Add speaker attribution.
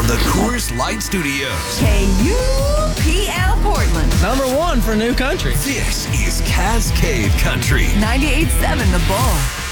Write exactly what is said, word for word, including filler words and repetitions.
Speaker 1: the Coors Light Studios.
Speaker 2: K U P L Portland.
Speaker 3: Number one for new country.
Speaker 1: This is Cascade Country.
Speaker 2: ninety-eight point seven The Bull.